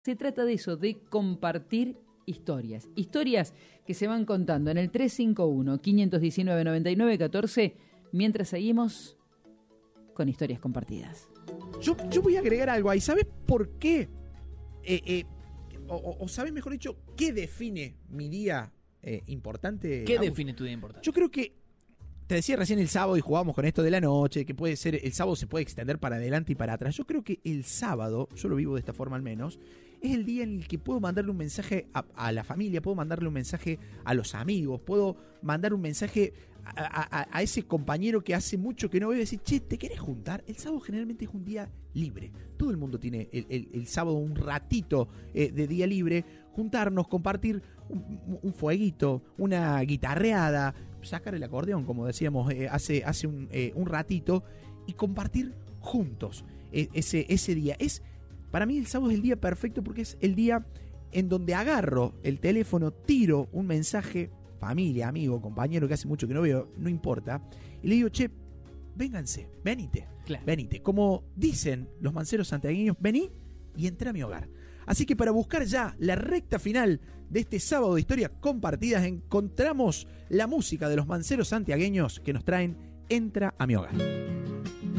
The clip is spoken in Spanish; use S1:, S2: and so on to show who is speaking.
S1: Se trata de eso, de compartir historias. Historias que se van contando en el 351-519-9914 mientras seguimos con historias compartidas.
S2: Yo voy a agregar algo ahí. ¿Sabes por qué? O sabes, mejor dicho, ¿qué define mi día importante?
S3: ¿Qué define tu día importante?
S2: Yo creo que te decía recién el sábado y jugábamos con esto de la noche, que puede ser, el sábado se puede extender para adelante y para atrás. Yo creo que el sábado, yo lo vivo de esta forma al menos, es el día en el que puedo mandarle un mensaje a la familia, puedo mandarle un mensaje a los amigos, puedo mandar un mensaje a ese compañero que hace mucho que no veo y decir, che, ¿te querés juntar? El sábado generalmente es un día libre. Todo el mundo tiene el sábado un ratito de día libre, juntarnos, compartir un fueguito, una guitarreada, sacar el acordeón, como decíamos hace un ratito, y compartir juntos ese día. Para mí el sábado es el día perfecto porque es el día en donde agarro el teléfono, tiro un mensaje, familia, amigo, compañero que hace mucho que no veo, no importa, y le digo, che, vénganse, venite,
S3: claro.
S2: Venite. Como dicen los manceros santiagueños, vení y entré a mi hogar. Así que para buscar ya la recta final de este sábado de historias compartidas, encontramos la música de los manceros santiagueños que nos traen Entra a mi hogar.